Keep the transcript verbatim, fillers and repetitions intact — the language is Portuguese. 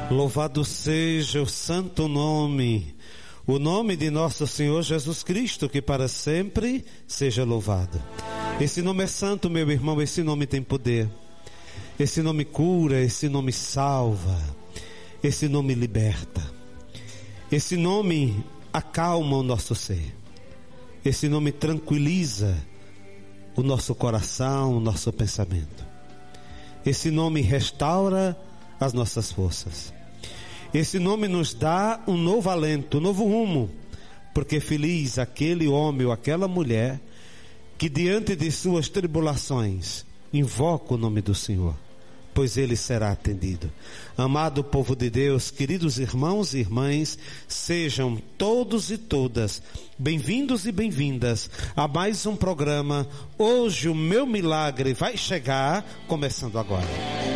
Louvado seja o santo nome, o nome de nosso Senhor Jesus Cristo, que para sempre seja louvado. Esse nome é santo, meu irmão, esse nome tem poder. Esse nome cura, esse nome salva, esse nome liberta. Esse nome acalma o nosso ser. Esse nome tranquiliza o nosso coração, o nosso pensamento. Esse nome restaura as nossas forças. Esse nome nos dá um novo alento, um novo rumo, porque feliz aquele homem ou aquela mulher que diante de suas tribulações invoca o nome do Senhor, pois ele será atendido. Amado povo de Deus, queridos irmãos e irmãs, sejam todos e todas bem-vindos e bem-vindas a mais um programa. Hoje o meu milagre vai chegar, começando agora.